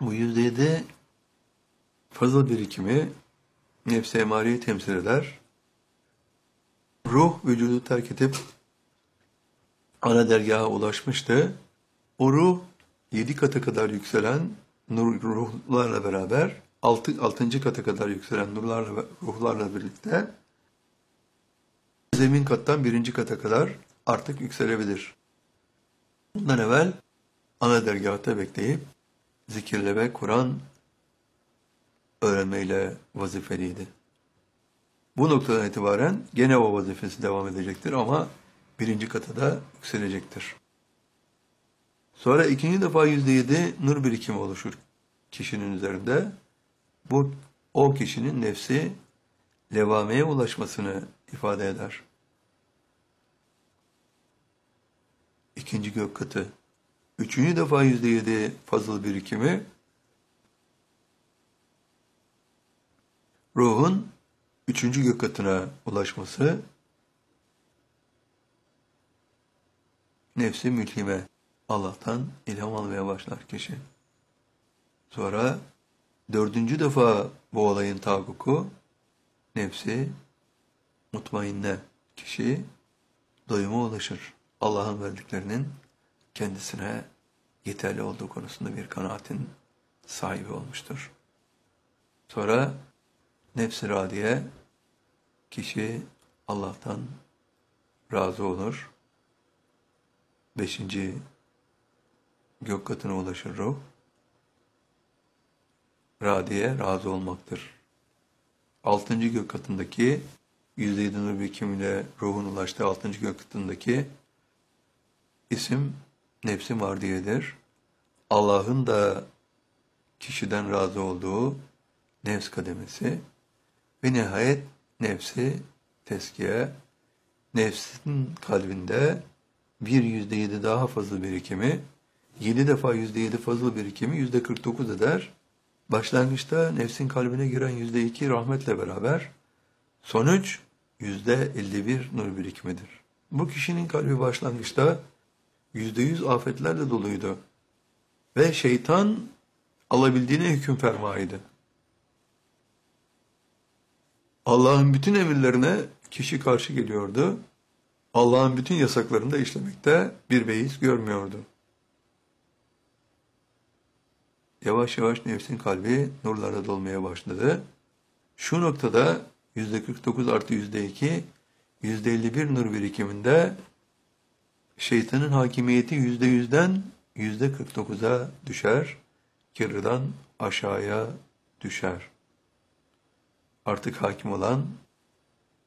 Bu %7 fazıl birikimi nefs-i emareyi temsil eder. Ruh vücudu terk edip ana dergaha ulaşmıştı. O ruh 7 kata kadar yükselen ruhlarla beraber 6. kata kadar yükselen ruhlarla birlikte zemin kattan 1. kata kadar artık yükselebilir. Bundan evvel ana dergahta bekleyip zikirle ve Kur'an öğrenmeyle vazifeliydi. Bu noktadan itibaren gene o vazifesi devam edecektir ama 1. kata da yükselecektir. Sonra 2. defa %7 nur birikimi oluşur kişinin üzerinde. Bu o kişinin nefsi levameye ulaşmasını ifade eder. 2. gök katı. 3. defa %7 fazıl birikimi ruhun 3. gök katına ulaşması, nefsi mülhime, Allah'tan ilham almaya başlar kişi. Sonra 4. defa bu olayın tahakkuku, nefsi mutmainne, kişi doyuma ulaşır. Allah'ın verdiklerinin kendisine yeterli olduğu konusunda bir kanaatin sahibi olmuştur. Sonra nefs-i radiye, kişi Allah'tan razı olur. 5. gök katına ulaşır ruh. Radiye, razı olmaktır. 6. gök katındaki %7 nur birikimiyle ruhun ulaştığı 6. gök katındaki isim nefs-i mardiyedir. Allah'ın da kişiden razı olduğu nefs kademesi ve nihayet nefsi teskiye, nefsin kalbinde bir %7 daha fazla birikimi, 7 defa %7 fazla birikimi %49 eder. Başlangıçta nefsin kalbine giren %2 rahmetle beraber, sonuç %51 nur birikimidir. Bu kişinin kalbi başlangıçta %100 afetlerle doluydu ve şeytan alabildiğine hüküm fermaydı. Allah'ın bütün emirlerine kişi karşı geliyordu. Allah'ın bütün yasaklarını da işlemekte bir beis görmüyordu. Yavaş yavaş nefsin kalbi nurlarla dolmaya başladı. Şu noktada %49 artı %2, %51 nur birikiminde şeytanın hakimiyeti %100'den %49'a düşer, kirden aşağıya düşer. Artık hakim olan